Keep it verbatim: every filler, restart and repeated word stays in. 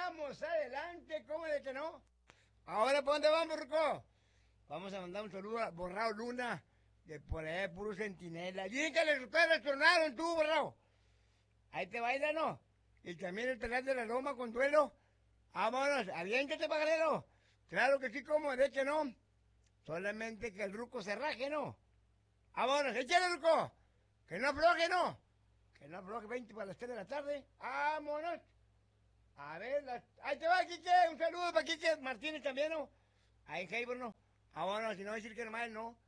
Vamos adelante, ¿cómo de que no? Ahora, ¿para dónde vamos, Ruco? Vamos a mandar un saludo a Borrao Luna, de por allá de puro centinela. Dicen que les ustedes tronaron tú, Borrao. Ahí te baila, ¿no? Y también el Talar de la Loma con duelo. Vámonos, aviéntate, pajarero. Claro que sí, como de que no. Solamente que el Ruco se raje, ¿no? Vámonos, échale, Ruco. Que no afloje, ¿no? Que no afloje, veinte para las tres de la tarde. Vámonos. A ver, la... ahí te va, Quique. Un saludo para Quique Martínez también, ¿no? Ahí, Heiber, ¿no? Vámonos, si no va a decir que nomás, ¿no?